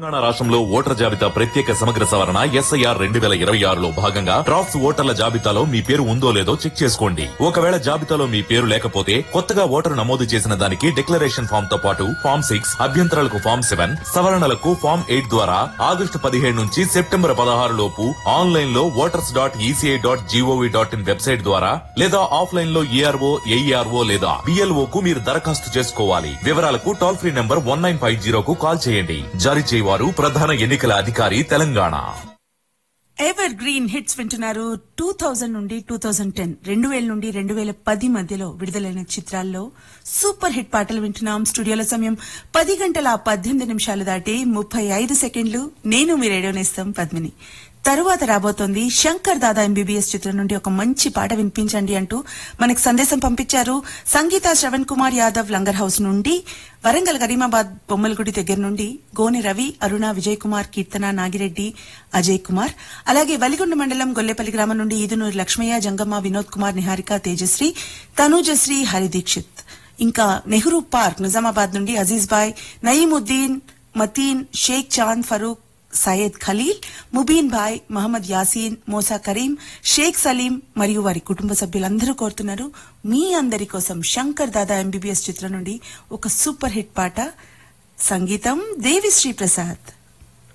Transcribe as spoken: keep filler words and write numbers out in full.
తెలంగాణ రాష్ట్రంలో ఓటర్ జాబితా ప్రత్యేక సమగ్ర సవరణ ఎస్ఐఆర్ రెండు వేల ఇరవై ఆరులో భాగంగా డ్రాఫ్ట్స్ ఓటర్ల జాబితాలో మీ పేరు ఉందో లేదో చెక్ చేసుకోండి. ఒకవేళ జాబితాలో మీ పేరు లేకపోతే కొత్తగా ఓటరు నమోదు చేసిన దానికి డిక్లరేషన్ ఫామ్ తో పాటు ఫామ్ సిక్స్ అభ్యంతరాలకు ఫామ్ సెవెన్ సవరణలకు ఫామ్ ఎయిట్ ద్వారా ఆగస్టు పదిహేడు నుంచి సెప్టెంబర్ పదహారు లోపు ఆన్లైన్ లో voters dot ECI dot GOV dot in website ద్వారా లేదా ఆఫ్లైన్ లో ఈఆర్ఓ ఏఈఆర్ఓ లేదా బిఎల్ఓ కు మీరు దరఖాస్తు చేసుకోవాలి. వివరాలకు toll free number one nine five జీరోకు call చేయండి. జారీ చేయవారు ప్రధాన ఎన్నికల అధికారి తెలంగాణ. ఎవర్ గ్రీన్ హిట్స్ వింటున్నారు. టూ థౌజండ్ నుండి టూ థౌజండ్ టెన్ రెండు వేల నుండి రెండు వేల పది మధ్యలో విడుదలైన చిత్రాల్లో సూపర్ హిట్ పాటలు వింటున్నాం. స్టూడియోల సమయం పది గంటల పద్దెనిమిది నిమిషాలు దాటి ముప్పై ఐదు సెకండ్లు. నేను మీ రేడియో నేస్తం పద్మిని. తరువాత రాబోతోంది శంకర్ దాదా ఎంబీబీఎస్ చిత్రం నుండి ఒక మంచి పాట వినిపించండి అంటూ మనకు సందేశం పంపించారు. సంగీత శ్రవణ్ కుమార్ యాదవ్ లంగర్ హౌస్ నుండి, వరంగల్ కరీమాబాద్ బొమ్మలగుడి దగ్గర నుండి గోనె రవి, అరుణ, విజయ్ కుమార్, కీర్తన, నాగిరెడ్డి, అజయ్ కుమార్, అలాగే వలిగొండ మండలం గొల్లేపల్లి గ్రామం నుండి ఈదునూరు లక్ష్మయ్య, జంగమ్మ, వినోద్ కుమార్, నిహారిక, తేజశ్రీ, తనూజశ్రీ, హరిదీక్షిత్, ఇంకా నెహ్రూ పార్క్ నిజామాబాద్ నుండి అజీజ్ బాయ్, నయీముద్దీన్, మతీన్, షేక్ చాంద్, ఫరూక్, సయ్యద్ ఖలీల్, ముబీన్ భాయ్, మహమ్మద్ యాసీన్, మోసా కరీం, షేక్ సలీం మరియు వారి కుటుంబ సభ్యులందరూ కోరుతున్నారు. మీ అందరి కోసం శంకర్ దాదా ఎంబీబీఎస్ చిత్రం నుండి ఒక సూపర్ హిట్ పాట. సంగీతం దేవిశ్రీ ప్రసాద్.